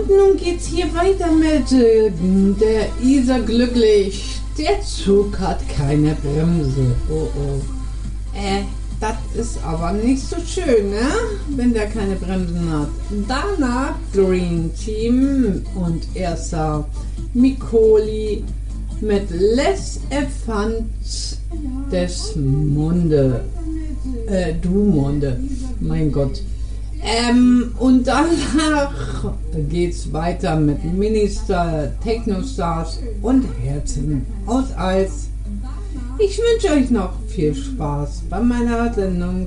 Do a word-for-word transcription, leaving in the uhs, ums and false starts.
Und nun geht's hier weiter mit äh, der Isa glücklich. Der Zug hat keine Bremse. Oh oh. Äh, das ist aber nicht so schön, ne? Wenn der keine Bremsen hat. Danach Green Team und erster Mikoli mit Les Effants des Monde. Äh, du Monde. Mein Gott. Ähm, und danach geht's weiter mit Minister, Technostars und Herzen aus Eis. Ich wünsche euch noch viel Spaß bei meiner Sendung.